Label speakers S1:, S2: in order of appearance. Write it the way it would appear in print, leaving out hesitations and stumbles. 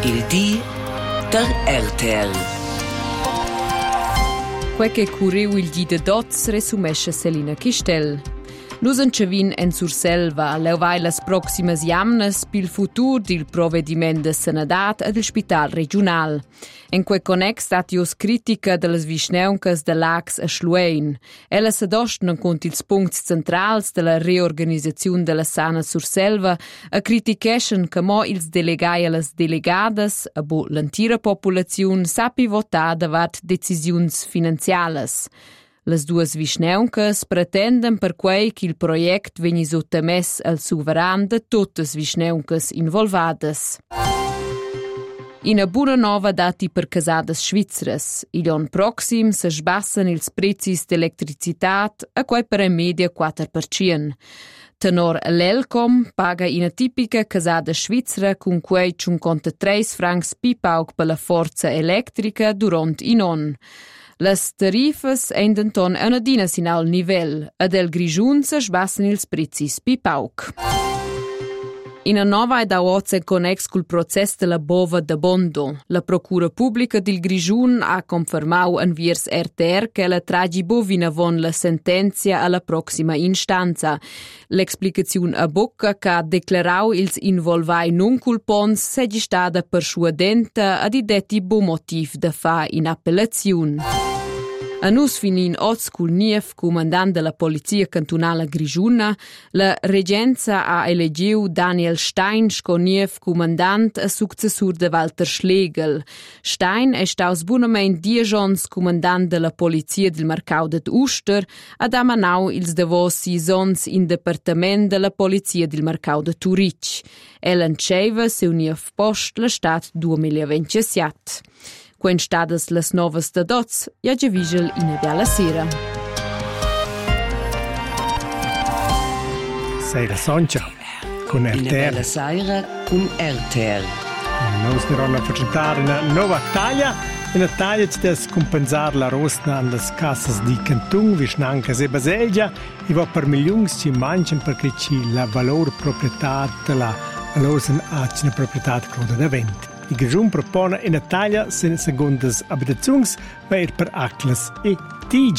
S1: Il di der RTL.
S2: Quel che curriu il di de dots resumesce Selina Chistel. Nus encevin en Surselva leuvai las proximas jamnas pil futur dil provediment de sanadat ad il spital regional. En quel connex statius critica de las vischneuncas de l'Ax a Schluein. Ella s'adostnan cont ils puncts centrals de la reorganisaziun de la sana Surselva a criticheschen che mo ils delegai a las delegadas a bo l'antira populaziun sapi votar davart decisiuns finanzialas. Las duas vischneuncas pretenden per quei che il project vegni sottomess al suveran de tuttas vischneuncas involvadas. Ina buona nova dati per casadas svizras. Il anno proxim se sbassan ils prezis d'electricitat a quei per in media 4%. Tenor l'Elcom paga ina tipica casada svizra con quei 53 francs pipaug per la forza elettrica durant in on. Las tarifas endenton a un'adina sin al nivel, ad el Grischun se sbassan ils prezis pipaug. In a nova ed aoze connex col process de la bova de Bondo. La Procura Pubblica del Grischun ha confermau an viers RTR che la tragi bovina von la sentenzia alla proxima instanza. L'explicaziun a bocca che ha declarau ils involvai non culpons segi stada persuadenta ad idetti bo motiv da fa in appellaziun. A nus finin oz cul nief comandant de la Polizia Cantonala Grischuna, la regenza ha elegiu Daniel Stein sco nief comandant a successur de Walter Schlegel. Stein è staus bunament 10 ons comandant de la Polizia del Marcau de Uster ad ha manau ils davos 6 ons in departament de la Polizia del Marcau de Turic. El enceiva seu nief post la stat 2027. Quen stadas las novas da dots, ja già vigel ina bella sera.
S3: Sera Soncia, con
S1: Ina bella
S3: RTL.
S1: sera con RTL.
S3: Noi stiamo a presentare una nuova taglia. Una taglia che deve compensare la rosna alle casse di Canton, Vischnanca e Baselgia, e va per milioni ci mangiano perché ci la valore proprietà della valore a proprietà da venti. Il Grischun propone una taglia senza seconde abitazioni per acles e tigi.